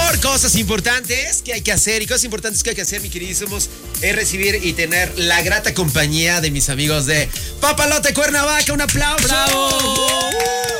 por cosas importantes que hay que hacer. Y cosas importantes que hay que hacer, mi queridísimos, es recibir y tener la grata compañía de mis amigos de Papalote Cuernavaca. ¡Un aplauso! ¡Bravo!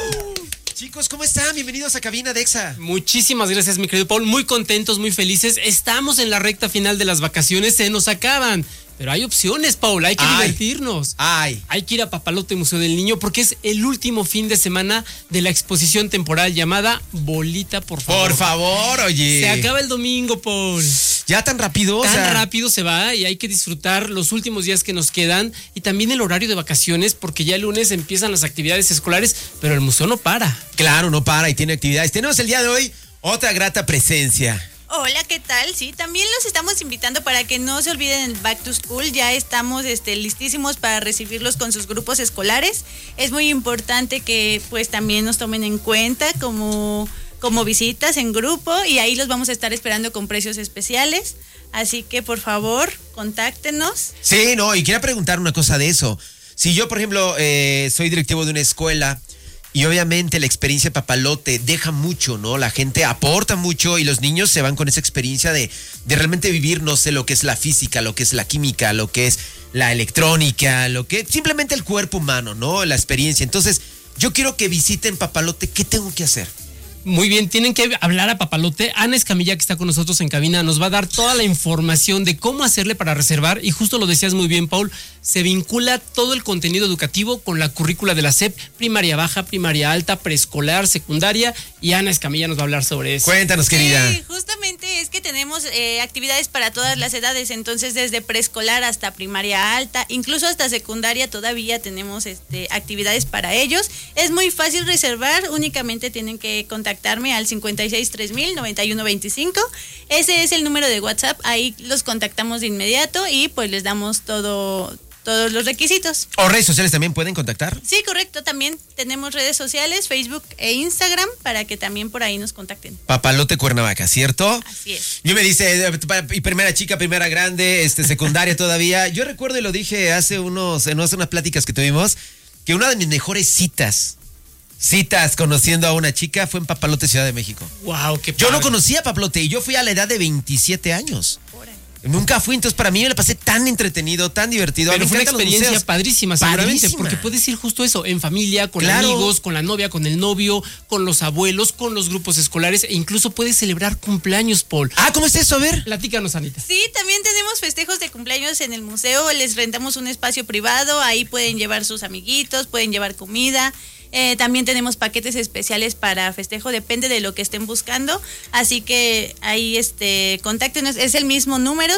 Chicos, ¿cómo están? Bienvenidos a Cabina de Exa. Muchísimas gracias, mi querido Paul. Muy contentos, muy felices. Estamos en la recta final de las vacaciones. Se nos acaban. Pero hay opciones, Paul. Hay que divertirnos. Hay que ir a Papalote Museo del Niño porque es el último fin de semana de la exposición temporal llamada Bolita, por favor. Por favor, oye. Se acaba el domingo, Paul. ¿Ya tan rápido? Tan rápido se va y hay que disfrutar los últimos días que nos quedan y también el horario de vacaciones porque ya el lunes empiezan las actividades escolares, pero el museo no para. Claro, no para y tiene actividades. Tenemos el día de hoy otra grata presencia. Hola, ¿qué tal? Sí, también los estamos invitando para que no se olviden el Back to School. Ya estamos listísimos para recibirlos con sus grupos escolares. Es muy importante que pues también nos tomen en cuenta como visitas en grupo y ahí los vamos a estar esperando con precios especiales. Así que por favor, contáctenos. Sí, no, y quería preguntar una cosa de eso. Si yo, por ejemplo, soy directivo de una escuela y obviamente la experiencia de Papalote deja mucho, ¿no? La gente aporta mucho y los niños se van con esa experiencia de realmente vivir, no sé, lo que es la física, lo que es la química, lo que es la electrónica, lo que simplemente el cuerpo humano, ¿no? La experiencia. Entonces, yo quiero que visiten Papalote. ¿Qué tengo que hacer? Muy bien, tienen que hablar a Papalote. Ana Escamilla, que está con nosotros en cabina, nos va a dar toda la información de cómo hacerle para reservar. Y justo lo decías muy bien, Paul, se vincula todo el contenido educativo con la currícula de la SEP, primaria baja, primaria alta, preescolar, secundaria. Y Ana Escamilla nos va a hablar sobre eso. Cuéntanos, querida. Sí, justamente es que tenemos actividades para todas las edades. Entonces, desde preescolar hasta primaria alta, incluso hasta secundaria todavía tenemos actividades para ellos. Es muy fácil reservar, únicamente tienen que contactarme al 563000-9125. Ese es el número de WhatsApp, ahí los contactamos de inmediato y pues les damos todos los requisitos. ¿O redes sociales también pueden contactar? Sí, correcto, también tenemos redes sociales, Facebook e Instagram, para que también por ahí nos contacten. Papalote Cuernavaca, ¿cierto? Así es. Yo me dice, y primera chica, primera grande, secundaria todavía. Yo recuerdo y lo dije en unas pláticas que tuvimos, que una de mis mejores citas conociendo a una chica fue en Papalote, Ciudad de México. Wow, qué padre. Yo no conocía a Papalote y yo fui a la edad de 27 años. Nunca fui, entonces para mí me la pasé tan entretenido, tan divertido. Pero fue una experiencia padrísima, seguramente, porque puedes ir justo eso, en familia, con amigos, con la novia, con el novio, con los abuelos, con los grupos escolares e incluso puedes celebrar cumpleaños, Paul. ¿Cómo es eso? A ver. Platícanos, Anita. Sí, también tenemos festejos de cumpleaños en el museo, les rentamos un espacio privado, ahí pueden llevar sus amiguitos, pueden llevar comida. También tenemos paquetes especiales para festejo, depende de lo que estén buscando, así que ahí contáctenos, es el mismo número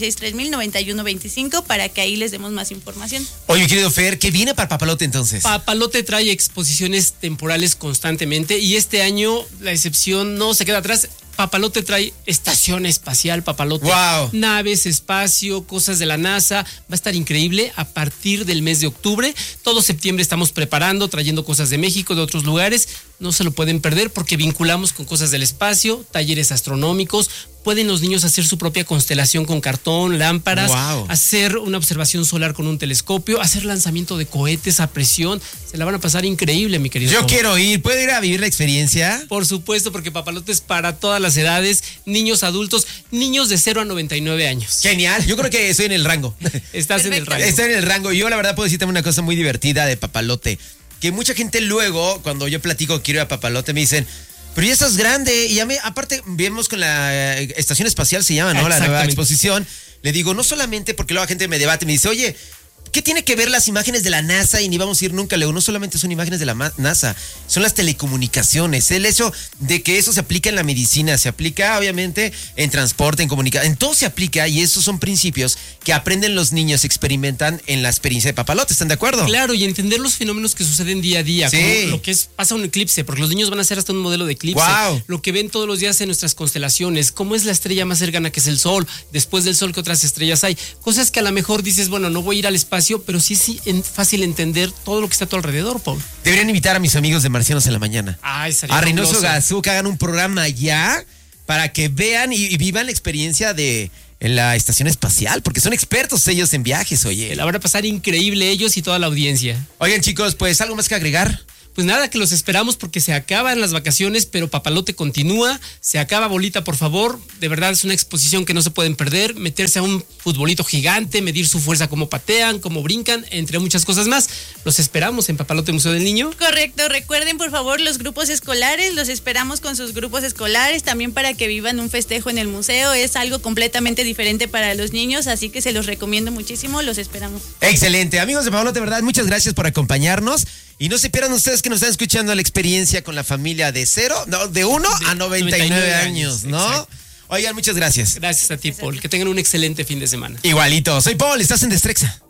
563000-9125 para que ahí les demos más información. Oye, mi querido Fer, ¿qué viene para Papalote entonces? Papalote trae exposiciones temporales constantemente y este año la excepción no se queda atrás. Papalote trae estación espacial, Papalote. Wow. Naves, espacio, cosas de la NASA. Va a estar increíble a partir del mes de octubre. Todo septiembre estamos preparando, trayendo cosas de México, de otros lugares. No se lo pueden perder porque vinculamos con cosas del espacio, talleres astronómicos. Pueden los niños hacer su propia constelación con cartón, lámparas, hacer una observación solar con un telescopio, hacer lanzamiento de cohetes a presión. Se la van a pasar increíble, mi querido. Yo quiero ir. ¿Puedo ir a vivir la experiencia? Por supuesto, porque Papalote es para todas las edades, niños, adultos, niños de 0 a 99 años. Genial. Yo creo que estoy en el rango. Estás en el rango. Estoy en el rango. Yo la verdad puedo decirte una cosa muy divertida de Papalote. Que mucha gente luego, cuando yo platico que quiero ir a Papalote, me dicen, pero ya estás grande. Y aparte, vemos con la estación espacial, se llama, ¿no? La nueva exposición. Le digo, no solamente porque luego la gente me debate, me dice, oye, ¿qué tiene que ver las imágenes de la NASA y ni vamos a ir nunca? Luego, no solamente son imágenes de la NASA, son las telecomunicaciones. El hecho de que eso se aplica en la medicina, se aplica obviamente en transporte, en comunicación, en todo se aplica y esos son principios que aprenden los niños, experimentan en la experiencia de Papalote. ¿Están de acuerdo? Claro, y entender los fenómenos que suceden día a día, como lo que pasa un eclipse, porque los niños van a hacer hasta un modelo de eclipse. Wow. Lo que ven todos los días en nuestras constelaciones, cómo es la estrella más cercana que es el Sol, después del Sol, ¿qué otras estrellas hay? Cosas que a lo mejor dices, bueno, no voy a ir al espacio, pero sí es fácil entender todo lo que está a tu alrededor, Paul. Deberían invitar a mis amigos de Marcianos en la Mañana. Estaría a Reynoso fabuloso. Gazú, que hagan un programa ya para que vean y vivan la experiencia en la estación espacial, porque son expertos ellos en viajes, oye. La van a pasar increíble ellos y toda la audiencia. Oigan, chicos, pues algo más que agregar. pues nada, que los esperamos porque se acaban las vacaciones, pero Papalote continúa. Se acaba Bolita, por favor. De verdad es una exposición que no se pueden perder. Meterse a un futbolito gigante, medir su fuerza, cómo patean, cómo brincan, entre muchas cosas más. Los esperamos en Papalote Museo del Niño. Correcto, recuerden por favor los grupos escolares, los esperamos con sus grupos escolares también para que vivan un festejo en el museo. Es algo completamente diferente para los niños, así que se los recomiendo muchísimo, los esperamos. Excelente, amigos de Papalote, de verdad, muchas gracias por acompañarnos. Y no se pierdan ustedes que nos están escuchando la experiencia con la familia de 1 a 99 años, ¿no? Exacto. Oigan, muchas gracias. Gracias a ti, Paul. Que tengan un excelente fin de semana. Igualito, soy Paul, estás en Destrexa.